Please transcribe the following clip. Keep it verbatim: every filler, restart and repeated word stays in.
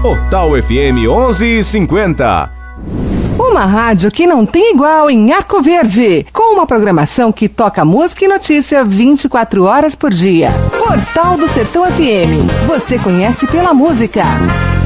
Portal F M onze e cinquenta. Uma rádio que não tem igual em Arco Verde, com uma programação que toca música e notícia vinte e quatro horas por dia. Portal do Sertão F M, você conhece pela música.